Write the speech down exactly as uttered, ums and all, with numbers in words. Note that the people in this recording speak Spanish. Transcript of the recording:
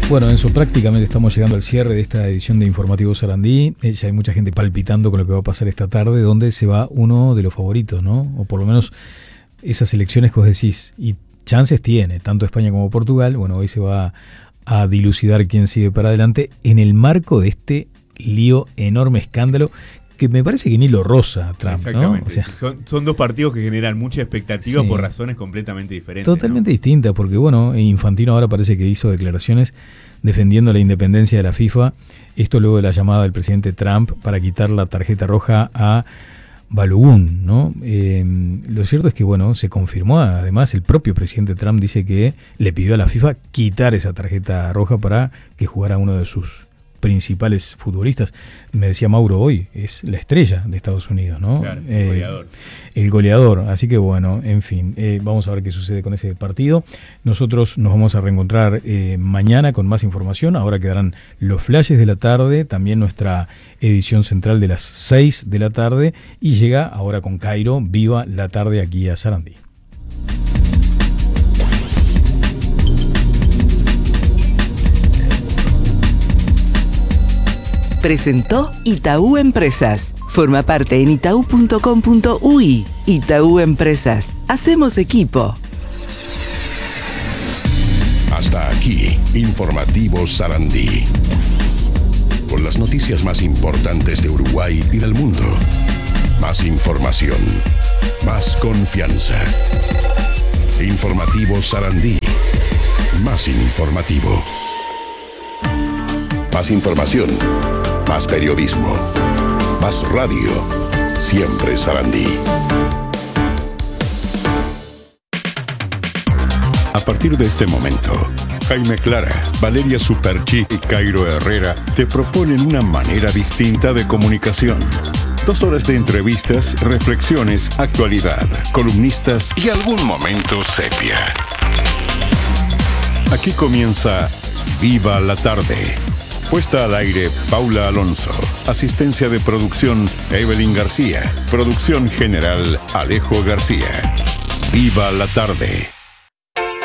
Bueno, Enzo, prácticamente estamos llegando al cierre de esta edición de Informativo Sarandí. Eh, ya hay mucha gente palpitando con lo que va a pasar esta tarde, donde se va uno de los favoritos, ¿no? O por lo menos esas elecciones que vos decís. Y chances tiene, tanto España como Portugal. Bueno, hoy se va a dilucidar quién sigue para adelante en el marco de este lío, enorme escándalo, que me parece que ni lo roza Trump, exactamente, ¿no? O sea, sí. son, son dos partidos que generan mucha expectativa, sí, por razones completamente diferentes. Totalmente, ¿no?, distintas, porque bueno, Infantino ahora parece que hizo declaraciones defendiendo la independencia de la FIFA, esto luego de la llamada del presidente Trump para quitar la tarjeta roja a Balogun, ¿no? Eh, lo cierto es que bueno, se confirmó, además el propio presidente Trump dice que le pidió a la FIFA quitar esa tarjeta roja para que jugara uno de sus principales futbolistas. Me decía Mauro hoy, es la estrella de Estados Unidos, ¿no? Claro, el eh, goleador. El goleador, así que bueno, en fin, eh, vamos a ver qué sucede con ese partido. Nosotros nos vamos a reencontrar eh, mañana con más información. Ahora quedarán los flashes de la tarde, también nuestra edición central de las seis de la tarde, y llega ahora con Cairo, viva la tarde aquí a Sarandí. Presentó Itaú Empresas. Forma parte en itaú punto com punto uy. Itaú Empresas. Hacemos equipo. Hasta aquí, Informativo Sarandí. Con las noticias más importantes de Uruguay y del mundo. Más información. Más confianza. Informativo Sarandí. Más informativo. Más información. Más periodismo, más radio, siempre Sarandí. A partir de este momento, Jaime Clara, Valeria Superchi y Cairo Herrera te proponen una manera distinta de comunicación. Dos horas de entrevistas, reflexiones, actualidad, columnistas y algún momento sepia. Aquí comienza Viva la Tarde. Puesta al aire, Paula Alonso. Asistencia de producción, Evelyn García. Producción general, Alejo García. Viva la Tarde.